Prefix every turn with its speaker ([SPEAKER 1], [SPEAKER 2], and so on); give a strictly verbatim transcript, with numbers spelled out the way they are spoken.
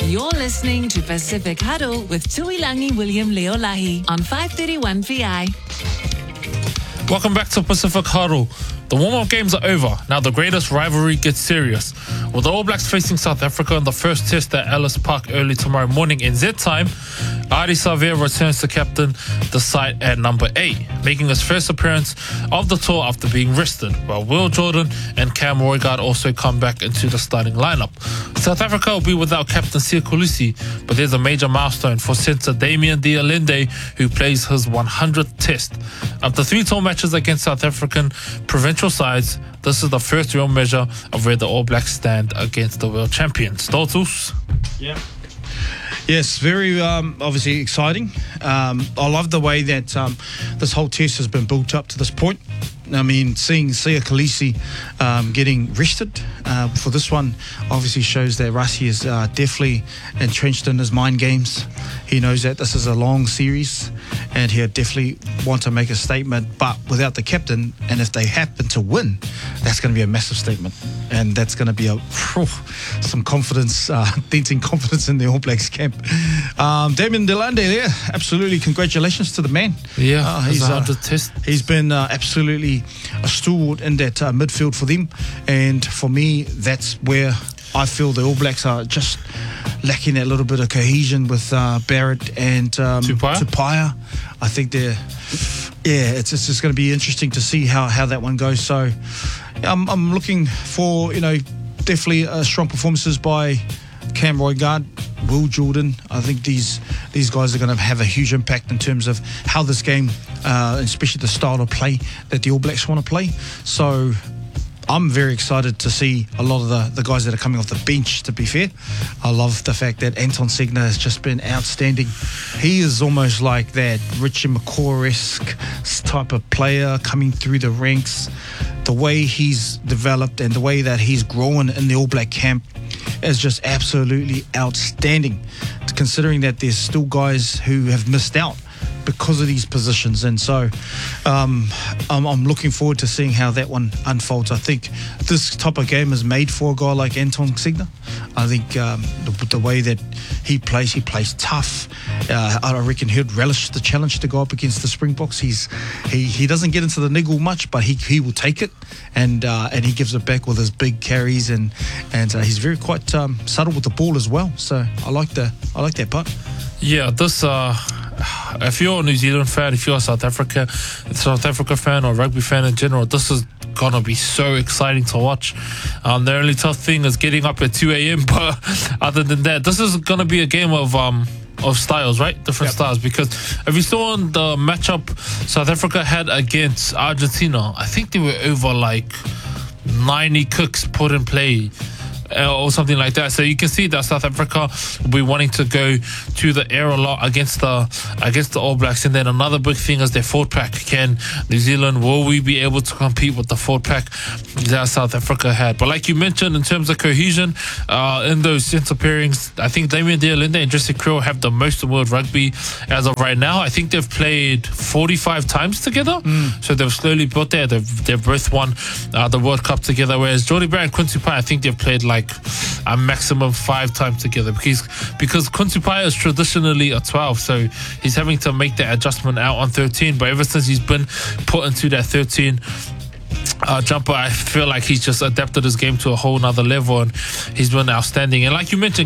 [SPEAKER 1] You're listening to Pacific Huddle with Tuilangi William Leolahi on five thirty-one P I.
[SPEAKER 2] Welcome back to Pacific Huddle. The warm-up games are over. Now the greatest rivalry gets serious. With the All Blacks facing South Africa in the first test at Ellis Park early tomorrow morning in Z time, Ardie Savea returns to captain the side at number eight, making his first appearance of the tour after being rested, while Will Jordan and Cam Roigard also come back into the starting lineup. South Africa will be without captain Siya Kolisi, but there's a major milestone for centre Damian de Allende, who plays his one hundredth test. After three tour matches against South African provincial sides, this is the first real measure of where the All Blacks stand against the world champions. Stoltus?
[SPEAKER 3] Yeah. Yes, very um, obviously exciting. Um, I love the way that um, this whole test has been built up to this point. I mean, seeing Siya Kolisi um, getting rested uh, for this one obviously shows that Rassie is uh, definitely entrenched in his mind games. He knows that this is a long series and he'll definitely want to make a statement, but without the captain, and if they happen to win, that's going to be a massive statement. And that's going to be a whew, some confidence, uh, denting confidence in the All Blacks camp. Um, Damian de Allende there, absolutely congratulations to the man.
[SPEAKER 2] Yeah,
[SPEAKER 3] uh,
[SPEAKER 2] he's,
[SPEAKER 3] he's, uh,
[SPEAKER 2] test.
[SPEAKER 3] he's been uh, absolutely a stalwart in that uh, midfield for them, and for me that's where I feel the All Blacks are just lacking that little bit of cohesion with uh, Barrett and um,
[SPEAKER 2] Tupaia.
[SPEAKER 3] Tupaia. I think they're yeah it's, it's just going to be interesting to see how, how that one goes. So I'm, I'm looking for, you know, definitely uh, strong performances by Cam Roigard, Will Jordan. I think these these guys are going to have a huge impact in terms of how this game, uh, especially the style of play that the All Blacks want to play. So I'm very excited to see a lot of the, the guys that are coming off the bench, to be fair. I love the fact that Anton Segner has just been outstanding. He is almost like that Richie McCaw-esque type of player coming through the ranks. The way he's developed and the way that he's grown in the All Black camp is just absolutely outstanding, considering that there's still guys who have missed out because of these positions. And so um, I'm, I'm looking forward to seeing how that one unfolds. I think this type of game is made for a guy like Anton Segner. I think um, the, the way that he plays, he plays tough. Uh, I reckon he'd relish the challenge to go up against the Springboks. He's he, he doesn't get into the niggle much, but he he will take it, and uh, and he gives it back with his big carries, and and uh, he's very quite um, subtle with the ball as well. So I like the I like that part.
[SPEAKER 2] Yeah, this uh if you're a New Zealand fan, if you're a South Africa South Africa fan or rugby fan in general, this is gonna be so exciting to watch. Um, the only tough thing is getting up at two a.m. But other than that, this is gonna be a game of um of styles, right? Different
[SPEAKER 3] Yep.
[SPEAKER 2] styles. Because if you saw in the matchup South Africa had against Argentina, I think they were over like ninety kicks put in play. Uh, or something like that. So you can see that South Africa will be wanting to go to the air a lot against the against the All Blacks. And then another big thing is their forward pack. Can New Zealand, will we be able to compete with the forward pack that South Africa had? But like you mentioned, in terms of cohesion uh, in those centre pairings, I think Damian de Allende and Jesse Kriel have the most in world rugby as of right now. I think they've played forty-five times together. Mm. So they've slowly built there. They've, they've both won uh, the World Cup together. Whereas Jordie Barrett and Quincy Pye, I think they've played like a maximum five times together, because because Quincy Pye is traditionally a twelve, so he's having to make that adjustment out on thirteen. But ever since he's been put into that thirteen uh, jumper, I feel like he's just adapted his game to a whole nother level, and he's been outstanding. And like you mentioned,